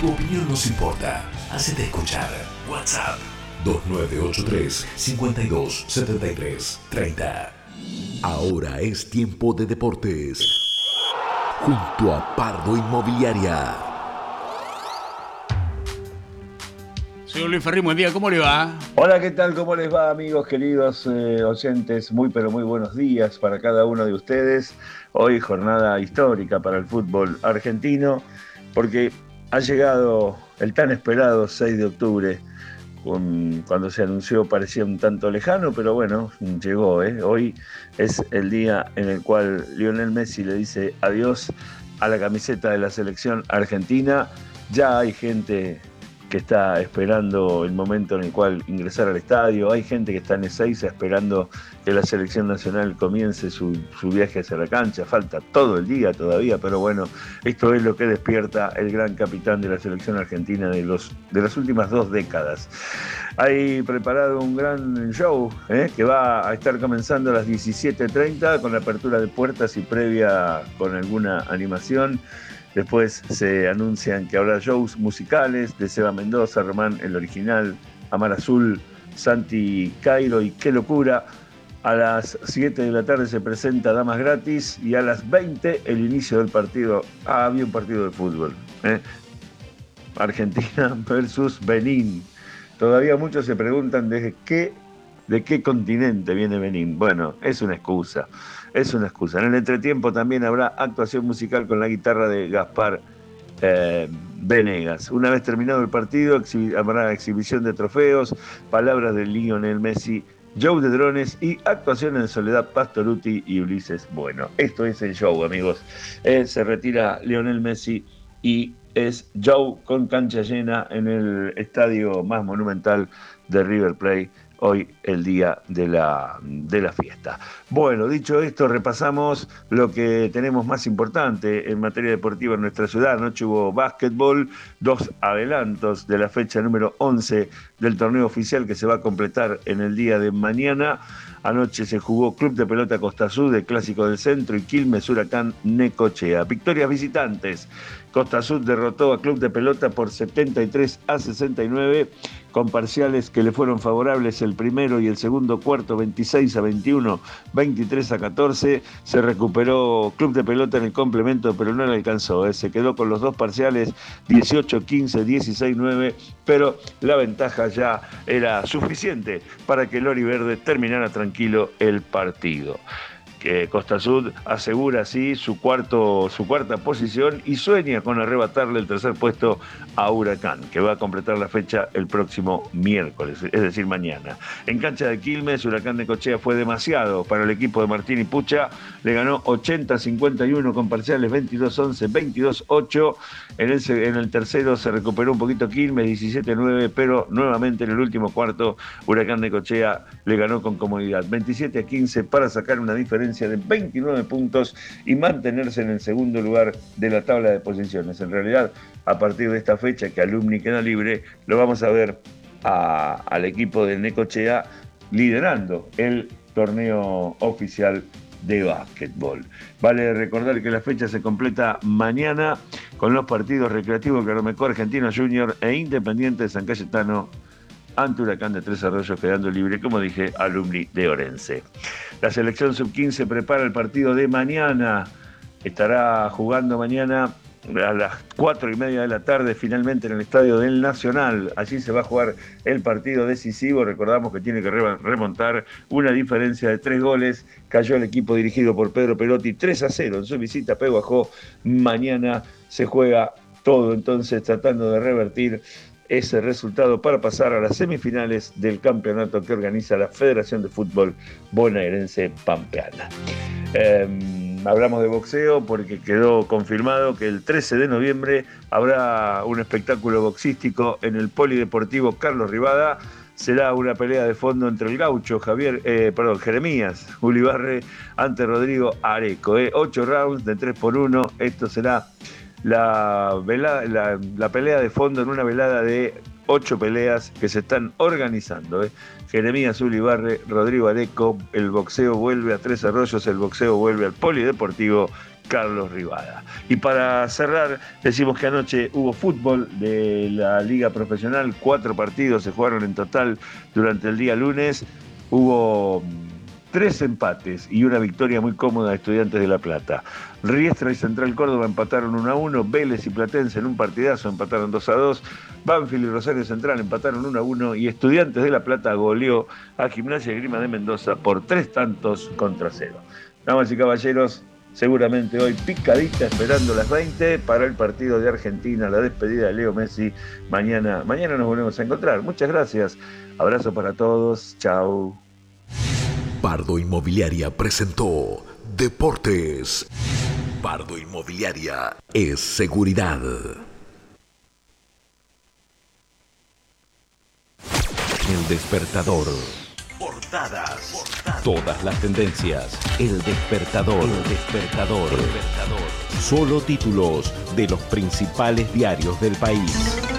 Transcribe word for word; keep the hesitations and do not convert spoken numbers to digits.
Tu opinión nos importa. Hacete escuchar. WhatsApp dos nueve ocho tres, cinco dos siete tres, tres cero. Ahora es tiempo de deportes. Junto a Pardo Inmobiliaria. Señor Luis Ferrín, buen día, ¿cómo le va? Hola, ¿qué tal? ¿Cómo les va, amigos queridos eh, oyentes? Muy, pero muy buenos días para cada uno de ustedes. Hoy jornada histórica para el fútbol argentino, porque ha llegado el tan esperado seis de octubre, con, cuando se anunció parecía un tanto lejano, pero bueno, llegó. ¿eh? Hoy es el día en el cual Lionel Messi le dice adiós a la camiseta de la selección argentina. Ya hay gente que está esperando el momento en el cual ingresar al estadio, hay gente que está en Ezeiza esperando que la selección nacional comience su, su viaje hacia la cancha, falta todo el día todavía, pero bueno, esto es lo que despierta el gran capitán de la selección argentina de, los, de las últimas dos décadas. Hay preparado un gran show ¿eh? que va a estar comenzando a las diecisiete treinta con la apertura de puertas y previa con alguna animación. Después se anuncian que habrá shows musicales de Seba Mendoza, Román el Original, Amar Azul, Santi Cairo y Qué Locura. A las siete de la tarde se presenta Damas Gratis y a las veinte el inicio del partido. Ah, había un partido de fútbol. ¿eh? Argentina versus Benín. Todavía muchos se preguntan desde qué, de qué continente viene Benín. Bueno, es una excusa. Es una excusa. En el entretiempo también habrá actuación musical con la guitarra de Gaspar eh, Venegas. Una vez terminado el partido, exhi- habrá exhibición de trofeos, palabras de Lionel Messi, show de drones y actuaciones de Soledad Pastorutti y Ulises Bueno. Esto es el show, amigos. Eh, se retira Lionel Messi y es show con cancha llena en el estadio más monumental de River Plate. Hoy el día de la, de la fiesta. Bueno, dicho esto, repasamos lo que tenemos más importante en materia deportiva en nuestra ciudad. Anoche hubo básquetbol, dos adelantos de la fecha número once del torneo oficial que se va a completar en el día de mañana. Anoche se jugó Club de Pelota Costa Sud, el Clásico del Centro, y Quilmes Huracán Necochea. Victorias visitantes. Costa Sud derrotó a Club de Pelota por setenta y tres a sesenta y nueve, con parciales que le fueron favorables el primero y el segundo cuarto, veintiséis a veintiuno, veintitrés a catorce. Se recuperó Club de Pelota en el complemento, pero no le alcanzó. ¿eh? Se quedó con los dos parciales, dieciocho a quince, dieciséis a nueve, pero la ventaja ya era suficiente para que Lori Verde terminara tranquilo el partido. Que Costa Sud asegura así su, cuarto, su cuarta posición y sueña con arrebatarle el tercer puesto a Huracán, que va a completar la fecha el próximo miércoles, es decir, mañana. En cancha de Quilmes, Huracán Necochea fue demasiado para el equipo de Martín y Pucha, le ganó ochenta a cincuenta y uno con parciales veintidós a once, veintidós a ocho. En el, en el tercero se recuperó un poquito Quilmes, diecisiete a nueve, pero nuevamente en el último cuarto, Huracán Necochea le ganó con comodidad, veintisiete a quince, para sacar una diferencia de veintinueve puntos y mantenerse en el segundo lugar de la tabla de posiciones. En realidad, a partir de esta fecha que Alumni queda libre, lo vamos a ver a, al equipo de Necochea liderando el torneo oficial de básquetbol. Vale recordar que la fecha se completa mañana con los partidos recreativos Claromecó Argentino Junior e Independiente de San Cayetano ante Huracán de Tres Arroyos, quedando libre, como dije, Alumni de Orense. La selección sub quince prepara el partido de mañana. Estará jugando mañana a las cuatro y media de la tarde, finalmente en el Estadio del Nacional. Allí se va a jugar el partido decisivo. Recordamos que tiene que remontar una diferencia de tres goles. Cayó el equipo dirigido por Pedro Perotti tres a cero en su visita a Peguajó. Mañana se juega todo, entonces tratando de revertir ese resultado para pasar a las semifinales del campeonato que organiza la Federación de Fútbol Bonaerense Pampeana. Eh, hablamos de boxeo porque quedó confirmado que el trece de noviembre habrá un espectáculo boxístico en el Polideportivo Carlos Rivada. Será una pelea de fondo entre el gaucho Javier, eh, perdón, Jeremías Ulibarre ante Rodrigo Areco. Eh. Ocho rounds de tres por uno. Esto será La, velada, la, la pelea de fondo en una velada de ocho peleas que se están organizando. ¿eh? Jeremías Ulibarre, Rodrigo Areco, el boxeo vuelve a Tres Arroyos, el boxeo vuelve al Polideportivo Carlos Rivada. Y para cerrar, decimos que anoche hubo fútbol de la Liga Profesional, cuatro partidos se jugaron en total durante el día lunes, hubo tres empates y una victoria muy cómoda de Estudiantes de La Plata. Riestra y Central Córdoba empataron uno a uno, Vélez y Platense en un partidazo empataron dos a dos, Banfield y Rosario Central empataron uno a uno y Estudiantes de La Plata goleó a Gimnasia y Grima de Mendoza por tres tantos contra cero. Damas y caballeros, seguramente hoy picadita esperando las veinte para el partido de Argentina, la despedida de Leo Messi. Mañana, mañana nos volvemos a encontrar. Muchas gracias. Abrazo para todos. Chau. Pardo Inmobiliaria presentó Deportes. Pardo Inmobiliaria es seguridad. El despertador. Portadas. Portadas. Todas las tendencias. El despertador. El despertador. El despertador. Solo títulos de los principales diarios del país.